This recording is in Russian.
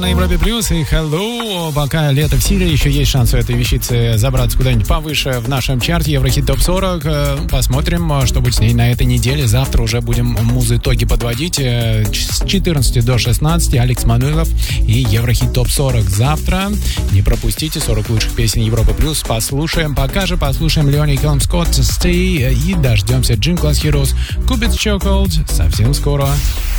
на Европе Плюс и Hello. Пока лето в силе, еще есть шанс у этой вещицы забраться куда-нибудь повыше в нашем чарте Еврохит Топ 40. Посмотрим, что будет с ней на этой неделе. Завтра уже будем муз-итоги подводить. С 14 до 16 Алекс Мануилов и Еврохит Топ 40. Завтра не пропустите 40 лучших песен Европы Плюс. Послушаем, пока же послушаем Леони Келм Скотт Stay и дождемся Gym Class Heroes Cupid's Chokehold совсем скоро.